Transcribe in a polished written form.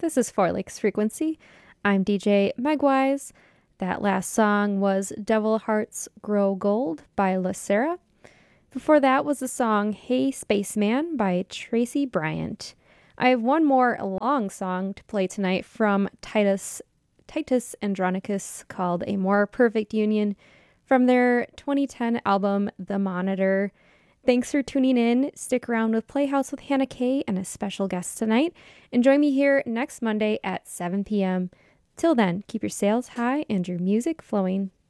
This is Four Lakes Frequency. I'm DJ Megwise. That last song was Devil Hearts Grow Gold by LaSarah. Before that was the song Hey Spaceman by Tracy Bryant. I have one more long song to play tonight from Titus Andronicus called A More Perfect Union from their 2010 album The Monitor. Thanks for tuning in. Stick around with Playhouse with Hannah Kay and a special guest tonight. And join me here next Monday at 7 p.m. Till then, keep your sails high and your music flowing.